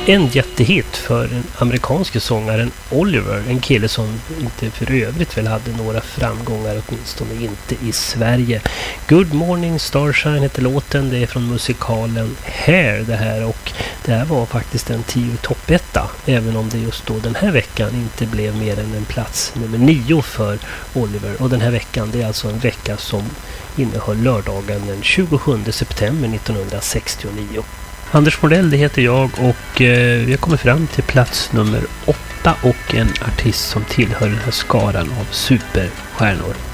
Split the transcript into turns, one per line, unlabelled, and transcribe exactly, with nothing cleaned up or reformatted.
En jättehit för den amerikanske sångaren Oliver, en kille som inte för övrigt väl hade några framgångar, åtminstone inte i Sverige. Good Morning Starshine heter låten, det är från musikalen Hair det här, och det här var faktiskt en tio toppetta, även om det just då den här veckan inte blev mer än en plats nummer nio för Oliver. Och den här veckan, det är alltså en vecka som innehöll lördagen den tjugosjunde september nittonhundrasextionio. Anders Mordell, det heter jag, och eh, vi har kommit fram till plats nummer åtta och en artist som tillhör den här skaran av superstjärnor.